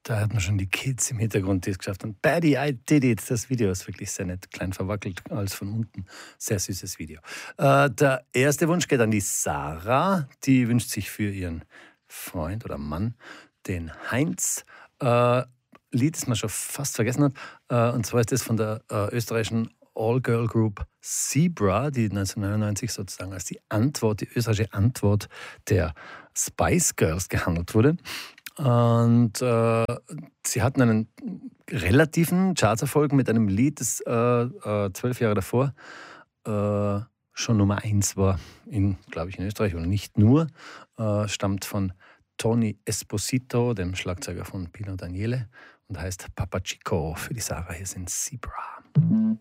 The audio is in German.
Da hat man schon die Kids im Hintergrund, die es geschafft haben. Daddy, I did it. Das Video ist wirklich sehr nett. Klein verwackelt, als von unten. Sehr süßes Video. Der erste Wunsch geht an die Sarah. Die wünscht sich für ihren Freund oder Mann, den Heinz. Lied, das man schon fast vergessen hat. Und zwar ist das von der österreichischen All-Girl-Group Zebra, die 1999 sozusagen als die österreichische Antwort der Spice Girls gehandelt wurde. Und sie hatten einen relativen Chartserfolg mit einem Lied, das 12 Jahre davor schon Nummer 1 war, glaube ich, in Österreich, oder nicht nur, stammt von Tony Esposito, dem Schlagzeuger von Pino Daniele, und heißt Papa Chico. Für die Sarah hier sind Zebra.